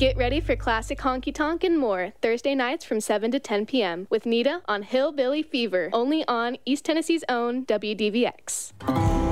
Get ready for classic honky tonk and more Thursday nights from 7 to 10 p.m. with Nita on Hillbilly Fever, only on East Tennessee's own WDVX.